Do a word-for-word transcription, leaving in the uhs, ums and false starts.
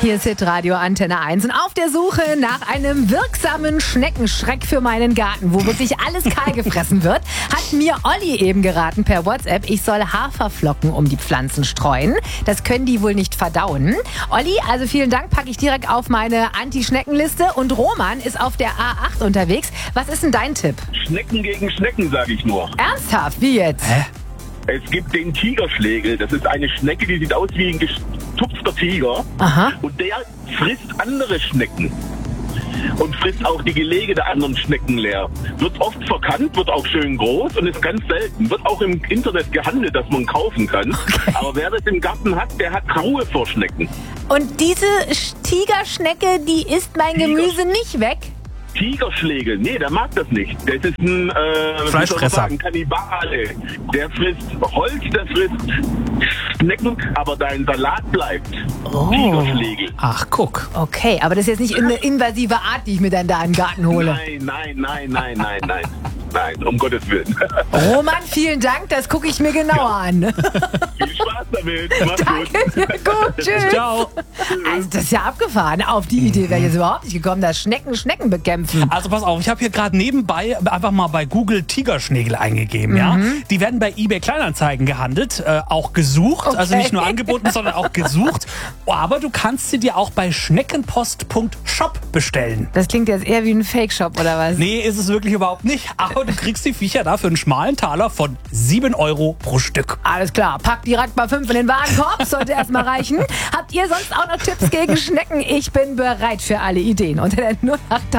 Hier ist Hitradio Antenne eins und auf der Suche nach einem wirksamen Schneckenschreck für meinen Garten, wo wirklich alles kahl gefressen wird, hat mir Olli eben geraten per WhatsApp, ich soll Haferflocken um die Pflanzen streuen. Das können die wohl nicht verdauen. Olli, also vielen Dank, packe ich direkt auf meine Anti-Schneckenliste. Und Roman ist auf der A acht unterwegs. Was ist denn dein Tipp? Schnecken gegen Schnecken, sage ich nur. Ernsthaft? Wie jetzt? Hä? Es gibt den Tigerschlegel. Das ist eine Schnecke, die sieht aus wie ein gestupfter Tiger. Aha. Und der frisst andere Schnecken. Und frisst auch die Gelege der anderen Schnecken leer. Wird oft verkannt, wird auch schön groß und ist ganz selten. Wird auch im Internet gehandelt, dass man kaufen kann. Okay. Aber wer das im Garten hat, der hat Ruhe vor Schnecken. Und diese Tigerschnecke, die isst mein Tiger- Gemüse nicht weg? Tigerschlegel, nee, der mag das nicht. Das ist ein äh, Fleischfresser. ein Kannibale. Der frisst Holz, der frisst Schnecken, aber dein Salat bleibt. Oh. Tigerschlegel. Ach, guck. Okay, aber das ist jetzt nicht eine invasive Art, die ich mir dann da in den Garten hole. Nein, nein, nein, nein, nein, nein. Nein, um Gottes Willen. Roman, vielen Dank, das gucke ich mir genauer an. Viel Spaß damit. Mach's Danke gut. dir, gut, tschüss. Ciao. Also das ist ja abgefahren. Auf die Idee wäre ich jetzt überhaupt nicht gekommen, dass Schnecken Schnecken bekämpfen. Also pass auf, ich habe hier gerade nebenbei einfach mal bei Google Tigerschnegel eingegeben. Ja? Die werden bei eBay Kleinanzeigen gehandelt, äh, auch gesucht. Okay. Also nicht nur angeboten, sondern auch gesucht. Aber du kannst sie dir auch bei schneckenpost punkt shop bestellen. Das klingt jetzt eher wie ein Fake-Shop oder was? Nee, ist es wirklich überhaupt nicht. Aber du kriegst die Viecher da für einen schmalen Taler von sieben Euro pro Stück. Alles klar, pack direkt mal fünf in den Warenkorb, sollte erstmal reichen. Habt ihr sonst auch noch Tipps gegen Schnecken? Ich bin bereit für alle Ideen. Unter der null acht